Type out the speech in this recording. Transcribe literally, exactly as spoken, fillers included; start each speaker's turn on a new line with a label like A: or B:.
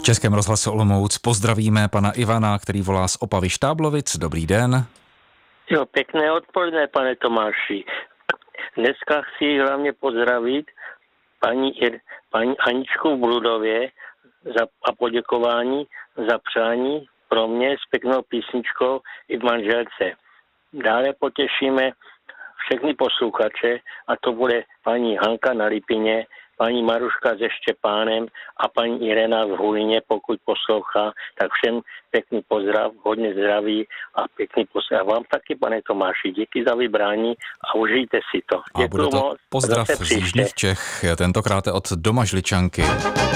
A: V Českém rozhlase Olomouc pozdravíme pana Ivana, který volá z Opavy Štáblovic. Dobrý den.
B: Jo, pěkné odpoledne, pane Tomáši. Dneska chci hlavně pozdravit paní, paní Aničku v Bludově za, a poděkování za přání pro mě s pěknou písničkou i v manželce. Dále potěšíme všechny posluchače, a to bude paní Hanka na Lipině, paní Maruška se Štěpánem a paní Irena v Hulině, pokud poslouchá, tak všem pěkný pozdrav, hodně zdraví a pěkný pozdrav. Vám taky, pane Tomáši, díky za vybrání a užijte si to.
A: Děkuju a bude to moc. Pozdrav z jižních Čech, tentokrát od Domažličanky.